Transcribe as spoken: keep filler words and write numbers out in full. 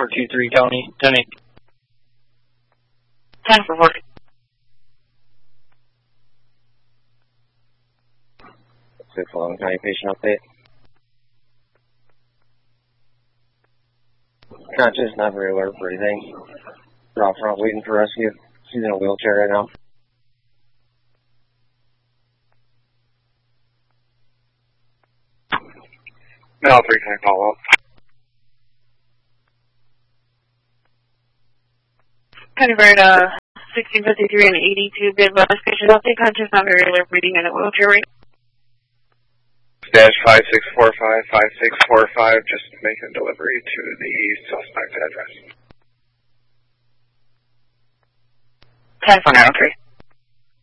two three, Tony. Tony. ten for four. six eleven County patient update. Conscious, not very alert for anything. We're out front waiting for rescue. She's in a wheelchair right now. No, three can I follow up? County Bird, uh, sixteen fifty-three and eighty-two, bid last patient update, conscious, not very alert, breathing in a wheelchair right. Dash five six four five, five six four five, just making delivery to the suspect address. ten for nine oh three.